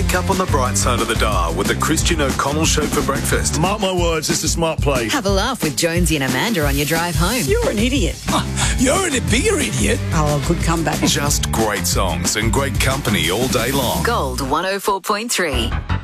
Wake up on the bright side of the dial with the Christian O'Connell Show for breakfast. Mark my words, it's a smart play. Have a laugh with Jonesy and Amanda on your drive home. You're an idiot. You're a bigger idiot. Oh, good comeback. Just great songs and great company all day long. Gold 104.3.